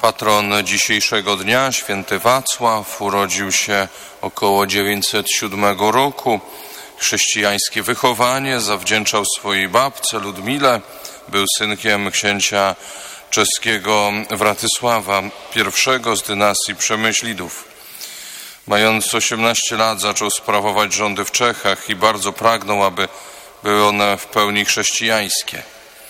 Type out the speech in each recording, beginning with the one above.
Patron dzisiejszego dnia, święty Wacław, urodził się około 907 roku. Chrześcijańskie wychowanie zawdzięczał swojej babce Ludmile. Był synkiem księcia czeskiego Wratysława I z dynastii Przemyślidów. Mając 18 lat zaczął sprawować rządy w Czechach i bardzo pragnął, aby były one w pełni chrześcijańskie.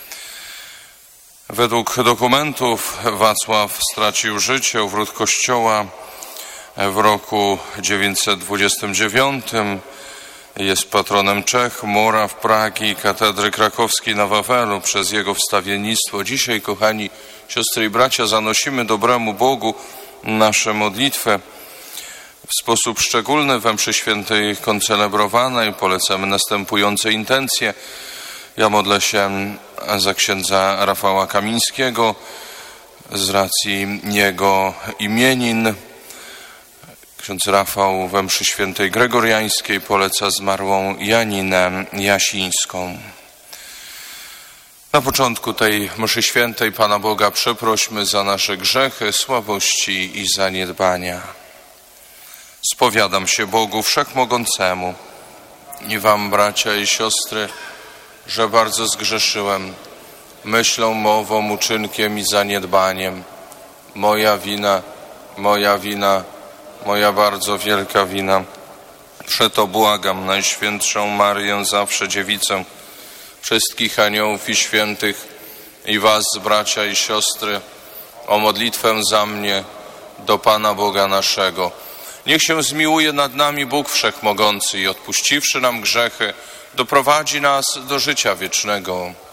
Według dokumentów Wacław stracił życie u wrót kościoła w roku 929. Jest patronem Czech, Moraw, Pragi i katedry krakowskiej na Wawelu. Przez jego wstawiennictwo dzisiaj, kochani siostry i bracia, zanosimy dobremu Bogu nasze modlitwy. W sposób szczególny we mszy świętej koncelebrowanej polecamy następujące intencje. Ja modlę się za księdza Rafała Kamińskiego z racji jego imienin. Ksiądz Rafał we mszy świętej gregoriańskiej poleca zmarłą Janinę Jasińską. Na początku tej mszy świętej Pana Boga przeprośmy za nasze grzechy, słabości i zaniedbania. Spowiadam się Bogu Wszechmogącemu i wam, bracia i siostry, że bardzo zgrzeszyłem myślą, mową, uczynkiem i zaniedbaniem. Moja wina, moja bardzo wielka wina. Przeto błagam Najświętszą Maryję, zawsze Dziewicę, wszystkich aniołów i świętych i was, bracia i siostry, o modlitwę za mnie do Pana Boga naszego. Niech się zmiłuje nad nami Bóg Wszechmogący i odpuściwszy nam grzechy, doprowadzi nas do życia wiecznego.